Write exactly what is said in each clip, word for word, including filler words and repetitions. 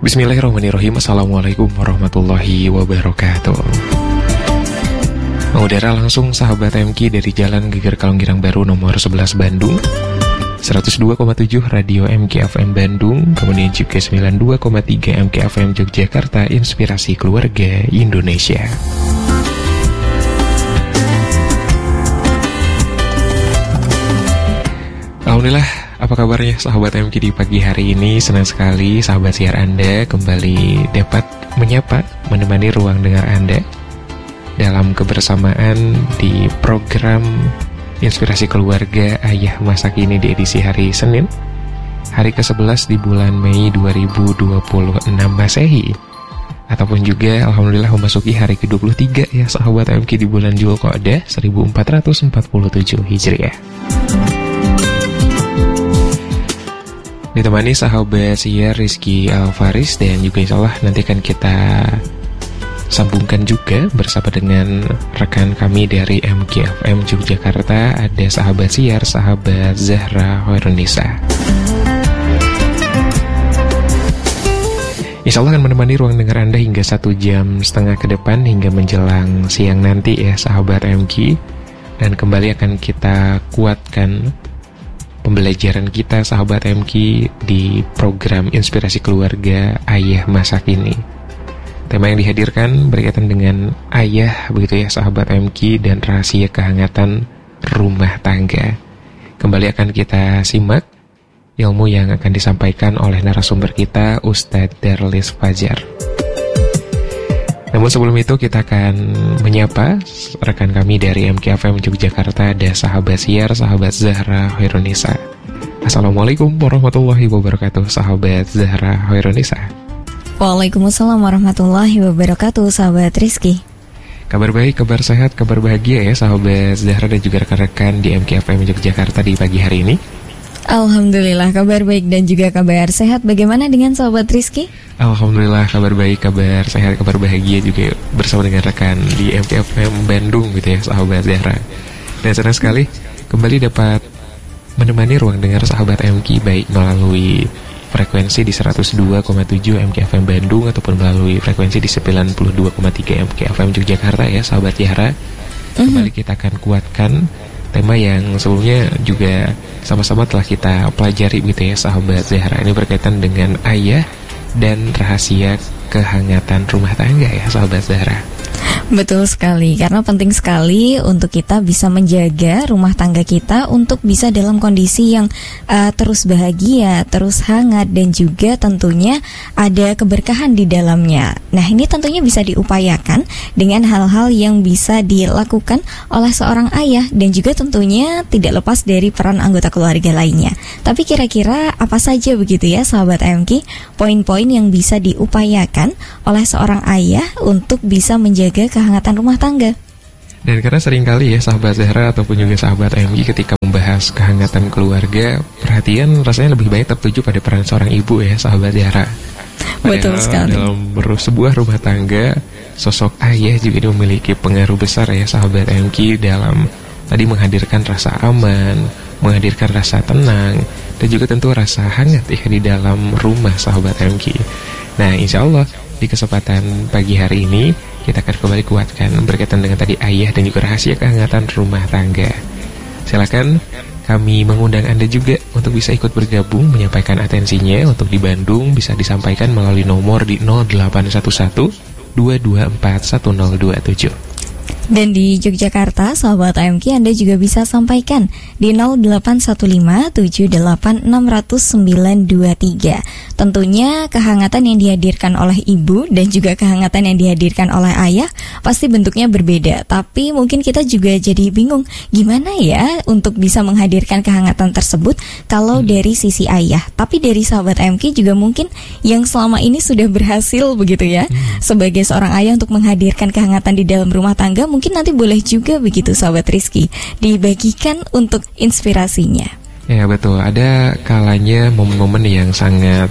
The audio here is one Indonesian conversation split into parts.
Bismillahirrahmanirrahim. Assalamualaikum warahmatullahi wabarakatuh. Mengudara langsung sahabat M K dari Jalan Geger Kalonggirang Baru nomor sebelas Bandung, seratus dua koma tujuh Radio M K F M Bandung, kemudian juga sembilan puluh dua koma tiga M K F M Yogyakarta, Inspirasi Keluarga Indonesia. Alhamdulillah, apa kabarnya sahabat M K di pagi hari ini? Senang sekali sahabat siar Anda kembali dapat menyapa, menemani ruang dengar Anda dalam kebersamaan di program Inspirasi Keluarga Ayah Masa Kini di edisi hari Senin, hari kesebelas di bulan Mei dua ribu dua puluh enam Masehi, ataupun juga Alhamdulillah memasuki hari ke dua puluh tiga ya sahabat M K di bulan Dzulqa'dah seribu empat ratus empat puluh tujuh Hijriah. Ditemani sahabat siar Rizky Alfaris, dan juga insya Allah nanti akan kita sambungkan juga bersama dengan rekan kami dari M K F M Yogyakarta. Ada sahabat siar, sahabat Zahra Hoirunisa. Insya Allah akan menemani ruang dengar Anda hingga satu jam setengah ke depan, hingga menjelang siang nanti ya sahabat M K. Dan kembali akan kita kuatkan pembelajaran kita sahabat M K di program Inspirasi Keluarga Ayah Masa Kini. Tema yang dihadirkan berkaitan dengan ayah begitu ya sahabat M K, dan rahasia kehangatan rumah tangga. Kembali akan kita simak ilmu yang akan disampaikan oleh narasumber kita, Ustadz Darlis Fajar. Namun sebelum itu kita akan menyapa rekan kami dari M K F M Yogyakarta, ada sahabat siar, sahabat Zahra Hoirunisa. Assalamualaikum warahmatullahi wabarakatuh, sahabat Zahra Hoirunisa. Waalaikumsalam warahmatullahi wabarakatuh, sahabat Rizky. Kabar baik, kabar sehat, kabar bahagia ya sahabat Zahra dan juga rekan-rekan di M K F M Yogyakarta di pagi hari ini. Alhamdulillah, kabar baik dan juga kabar sehat. Bagaimana dengan sahabat Rizky? Alhamdulillah, kabar baik, kabar sehat, kabar bahagia juga bersama dengan rekan di M K F M Bandung gitu ya sahabat Zahra. Dan senang sekali kembali dapat menemani ruang dengar sahabat M K, baik melalui frekuensi di seratus dua koma tujuh M K F M Bandung ataupun melalui frekuensi di sembilan puluh dua koma tiga M K F M Yogyakarta ya sahabat Zahra. Kembali kita akan kuatkan tema yang sebelumnya juga sama-sama telah kita pelajari gitu ya sahabat Zahra. Ini berkaitan dengan ayah dan rahasia kehangatan rumah tangga ya sahabat Zahra. Betul sekali, karena penting sekali untuk kita bisa menjaga rumah tangga kita untuk bisa dalam kondisi yang uh, terus bahagia, terus hangat, dan juga tentunya ada keberkahan di dalamnya. Nah, ini tentunya bisa diupayakan dengan hal-hal yang bisa dilakukan oleh seorang ayah, dan juga tentunya tidak lepas dari peran anggota keluarga lainnya. Tapi kira-kira apa saja begitu ya sahabat M K, poin-poin yang bisa diupayakan oleh seorang ayah untuk bisa menjaga kehangatan rumah tangga? Dan karena seringkali ya sahabat Zahra ataupun juga sahabat M K ketika membahas kehangatan keluarga, perhatian rasanya lebih banyak tertuju pada peran seorang ibu ya sahabat Zahra. Betul sekali. Dalam sebuah rumah tangga, sosok ayah juga memiliki pengaruh besar ya sahabat M K dalam tadi menghadirkan rasa aman, menghadirkan rasa tenang, dan juga tentu rasa hangat ya di dalam rumah sahabat M K. Nah, insya Allah di kesempatan pagi hari ini kita akan kembali kuatkan berkaitan dengan tadi ayah dan juga rahasia kehangatan rumah tangga. Silakan kami mengundang Anda juga untuk bisa ikut bergabung menyampaikan atensinya. Untuk di Bandung bisa disampaikan melalui nomor di nol delapan satu satu dua dua empat satu nol dua tujuh. Dan di Yogyakarta, sahabat M K, Anda juga bisa sampaikan di nol delapan satu lima tujuh delapan enam nol nol sembilan dua tiga. Tentunya kehangatan yang dihadirkan oleh ibu dan juga kehangatan yang dihadirkan oleh ayah pasti bentuknya berbeda. Tapi mungkin kita juga jadi bingung, gimana ya untuk bisa menghadirkan kehangatan tersebut kalau hmm. dari sisi ayah. Tapi dari sahabat M K juga mungkin yang selama ini sudah berhasil begitu ya, hmm. sebagai seorang ayah untuk menghadirkan kehangatan di dalam rumah tangga. Mungkin nanti boleh juga begitu sahabat Rizky dibagikan untuk inspirasinya. Ya betul, ada kalanya momen-momen yang sangat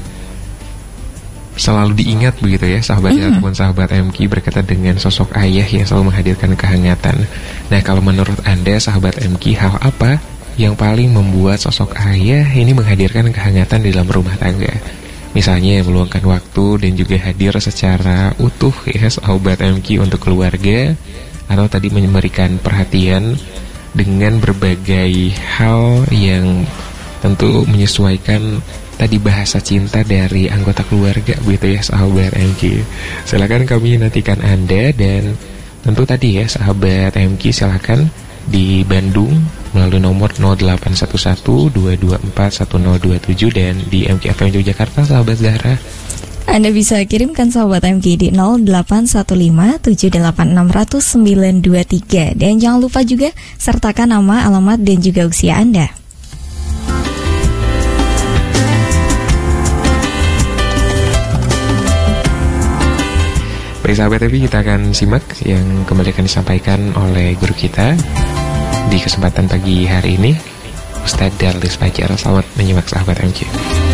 selalu diingat begitu ya sahabat mm. ataupun sahabat M K berkaitan dengan sosok ayah yang selalu menghadirkan kehangatan. Nah, kalau menurut Anda sahabat M K, hal apa yang paling membuat sosok ayah ini menghadirkan kehangatan di dalam rumah tangga? misalnya meluangkan waktu dan juga hadir secara utuh ya sahabat M Q untuk keluarga, atau tadi memberikan perhatian dengan berbagai hal yang tentu menyesuaikan tadi bahasa cinta dari anggota keluarga begitu ya sahabat M Q. Silakan kami nantikan Anda, dan tentu tadi ya sahabat M Q silakan di Bandung melalui nomor nol delapan satu satu dua dua empat satu nol dua tujuh, dan di M Q F M Yogyakarta sahabat Zahra Anda bisa kirimkan sahabat M Q di nol delapan satu lima tujuh delapan enam nol nol sembilan dua tiga, dan jangan lupa juga sertakan nama, alamat, dan juga usia Anda. Baik sahabat M Q, kita akan simak yang kembali akan disampaikan oleh guru kita di kesempatan pagi hari ini, Ustadz Darlis Fajar. Selamat menyimak sahabat M Q.